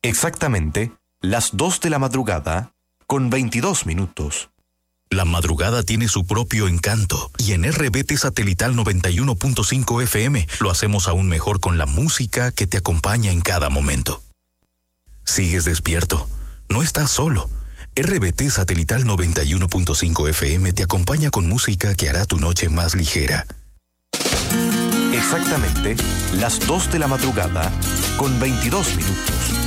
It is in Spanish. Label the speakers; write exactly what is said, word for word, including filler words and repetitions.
Speaker 1: Exactamente las dos de la madrugada con veintidós minutos.
Speaker 2: La madrugada tiene su propio encanto y en R B T Satelital noventa y uno punto cinco F M lo hacemos aún mejor con la música que te acompaña en cada momento. Sigues despierto, no estás solo. R B T Satelital noventa y uno punto cinco F M te acompaña con música que hará tu noche más ligera.
Speaker 1: Exactamente las dos de la madrugada con veintidós minutos.